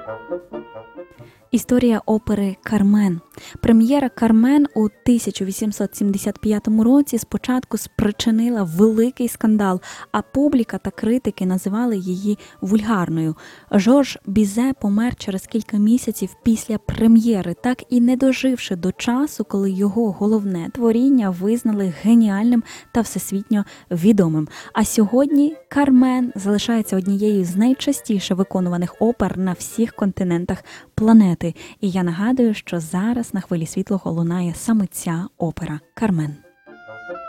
Історія опери «Кармен». Прем'єра «Кармен» у 1875 році спочатку спричинила великий скандал, а публіка та критики називали її вульгарною. Жорж Бізе помер через кілька місяців після прем'єри, так і не доживши до часу, коли його головне творіння визнали геніальним та всесвітньо відомим. А сьогодні «Кармен» залишається однією з найчастіше виконуваних опер на всіх континентах планети. І я нагадую, що зараз на Хвилі Світлого лунає саме ця опера «Кармен».